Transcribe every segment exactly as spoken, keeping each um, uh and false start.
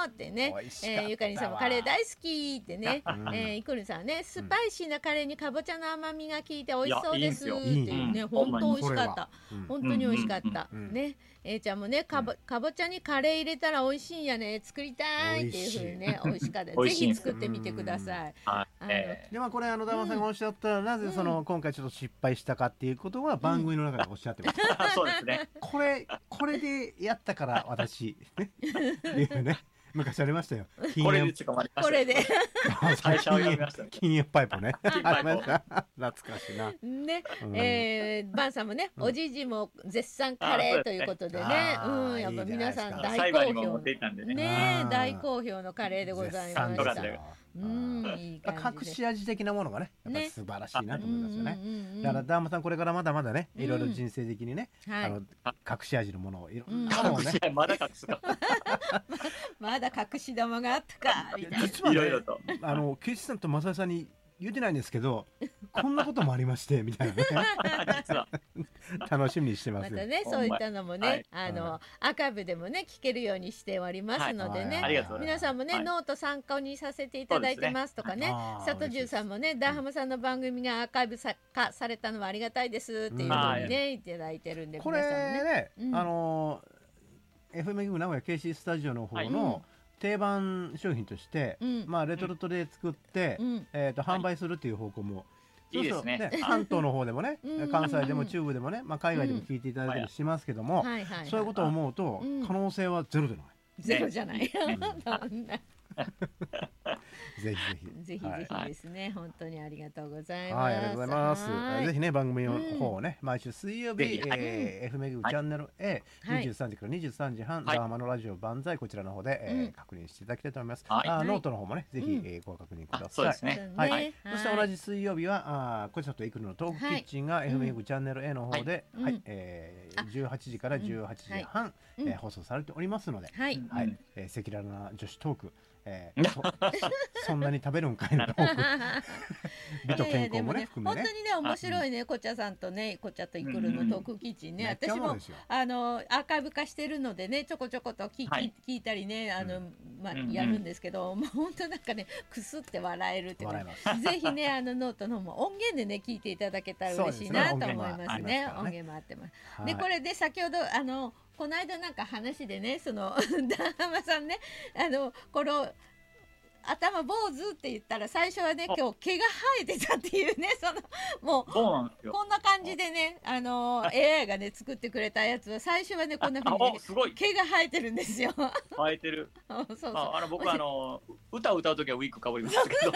ってね、 美味しかったわえー、ゆかりんさんもカレー大好きってね、 うん、 えー、いくるんさんね、スパイシーなカレーにかぼちゃの甘みが効いて美味しそうですっていいうね、 うん本当美味しかった、 うん本当に美味しかった、 うんうんね、えー、ちゃんもねかぼ、かぼちゃにカレー入れたら美味しいんやね、作りたいっていうふうにね、美味しかったぜひ作ってみてください。 はいあのえでまあこれあのダマさんがおっしゃったなぜその今回ちょっと失敗したかっていうことは番組の中でおっしゃってます。 ーそうですね。 これこれでやったから私ねいうね昔ありましたよ。 これで捕まりました。 これで会社を辞めましたね。 金融パイプね。 金パイプありました懐かしいな。 ね、 うんえー、バンさんもね、おじいじも絶賛カレーということでね、 あーうん、やっぱ皆さんいいじゃ大裁判に好評も持っていったんでね。 ねあー大好評のカレーでございま絶した。 賛ようん、いい感じで。 隠し味的なものがねやっぱりね素晴らしいなと思いますよね。 うんうんうんうんだからダーマさんこれからまだまだねうんいろいろ人生的にね、 はいあの隠し味のものをいろうんんなものをね、 いやまだ隠すか。 まだ隠し玉があったかみたいな。 実はねいろいろと。 あのケイシさんとマサイさんに言ってないんですけどこんなこともありましてみたいなね実は。 楽しみにしてますよ。 またね、そういったのもね、 はいあの、 はアーカイブでもね、聞けるようにしておりますのでね、 はいありがとうございます。 皆さんもね、 はいノート参考にさせていただいてますとかね、 あー佐藤十さんもね、ダーハマさんの番組がアーカイブさ化されたのはありがたいですっていうふうにね、いただいてるんで、 これ皆さんもね。 ね、 うんあの エフエム ギグ名古屋 ケーシー スタジオの方はいの定番商品として、 うんまあレトルトで作って、 うんえっ、と販売するっていう方向も、 いいですねそうそう関東の方でもねうん関西でも中部でもね、まあ、海外でも聞いていただいたりしますけども、 はいはいはいそういうことを思うと、 うん可能性はゼロでない。 ゼロじゃない。そんなぜひぜひぜひぜひですね、本当にありがとうございます。 はい、ありがとうございます。 はいぜひね、番組の方をね、毎週水曜日、 ぜひはいえー、エフエム ギグチャンネル A、 はいにじゅうさんじからにじゅうさんじはん、 はいダーマのラジオ万歳、こちらの方で、えーうん確認していただきたいと思います。 はいあーはいノートの方もね、ぜひ、 うんえーご確認ください。 あそうですね。 はい、 はいそして同じ水曜日は、あーこちらとイクルのトークキッチンが エフエム ギグチャンネル A の方で、 はいうんはい、えー、じゅうはちじからじゅうはちじはん、 うんえー放送されておりますので、 はい。 はい、えー、赤裸々な女子トーク、えー、そそんなに食べるんかいのトーク、美と健康もね、含めね。 本当にね面白いね、こちゃさんとね、こちゃとイクルのトークキッチンね、 めっちゃ私もおもろいですよあのアーカイブ化してるのでね、ちょこちょこと聞,、 はい聞いたりね、あの、まあ、 うんうんやるんですけど、もう本当なんかね、くすって笑えるっていうか、 笑えますぜひね、あのノートの方も音源でね聞いていただけたら嬉しいなと思いますね。音源もあってます。 はいでこれで先ほどあのこの間なんか話でね、そのダーハマさんね、あのこの頭坊主って言ったら最初はね、今日毛が生えてたっていうね、そのもうそうなんですよ。 こんな感じでね、あの エーアイ がね作ってくれたやつは最初はねこんな風に、ねあお、すごい毛が生えてるんですよ。 生えてる。 そうそう。 ああの僕あの歌を歌うときはウィッグかぶりますけど。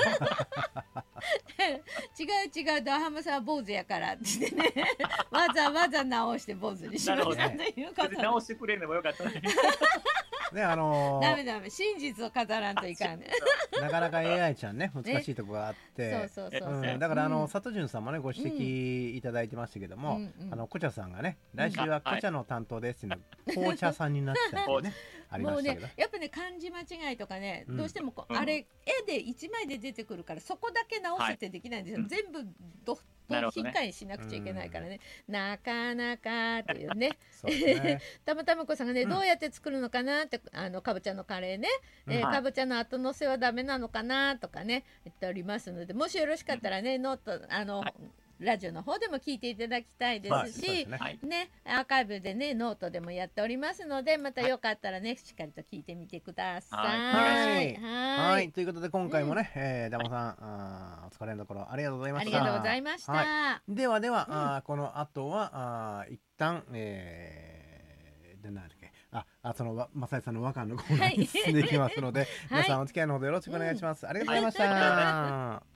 違う違う、ダーハマさんは坊主やからって言ってね、わざわざ直して坊主にしましたというこそれでとで。 直してくれればよかったのに。 ね、あのーダメダメ、真実を飾らんといかんね。 なかなか エーアイ ちゃんね難しいところがあって、 そうそうそう。 うん、だからあの、 うん佐藤潤さんもねご指摘いただいてましたけども、 うんうんあのこちゃさんがね来週はこちゃの担当ですっていうの紅茶さんになってたりねありまもうしたけど、 ね、やっぱね漢字間違いとかね、 うんどうしてもこう、 うんあれ絵で一枚で出てくるからそこだけ直すってできないんですよ、 はい全部どどなるほどね引っかえしなくちゃいけないからね、なかなかっていうねそうですねたまたまこさんがね、 うんどうやって作るのかなってあのかぼちゃのカレーね、えーうんはいかぼちゃの後乗せはダメなのかなとかね言っておりますので、もしよろしかったらね、ノートあの、 はいラジオの方でも聞いていただきたいですそうですし、 ねはい。 ね、アーカイブでねノートでもやっておりますので、またよかったらねしっかりと聞いてみてください。 はいははいい、ということで今回もね、えー、ダモさんあーお疲れのところありがとうございました。 ありがとうございました。 はいではでは、あーこの後はあー一旦、えー、でなんだっけああそのわマサイさんの和歌のコーナーに進んでいきますので、 はい皆さんお付き合いのほどよろしくお願いします。ありがとうございました。